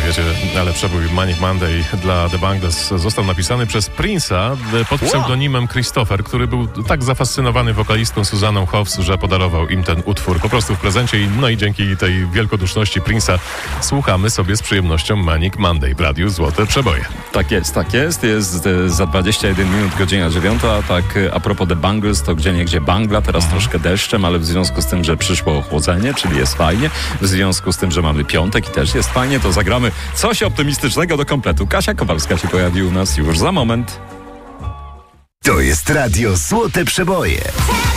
wiecie, ale przebój Manic Monday dla The Bangles został napisany przez Prince'a pod pseudonimem Christopher, który był tak zafascynowany wokalistą Susanną Hoffs, że podarował im ten utwór po prostu w prezencie i dzięki tej wielkoduszności Prince'a słuchamy sobie z przyjemnością Manic Monday w Radiu Złote Przeboje. Tak jest, tak jest. Jest za 21 minut, godzina 9. Tak, a propos The Bangles, to gdzieniegdzie bangla, teraz troszkę deszczem, ale w związku z tym, że przyszło ochłodzenie, czyli jest fajnie, w związku z tym, że mamy piątek i też jest fajnie, to zagramy coś optymistycznego do kompletu. Kasia Kowalska się pojawi u nas już za moment. To jest Radio Złote Przeboje.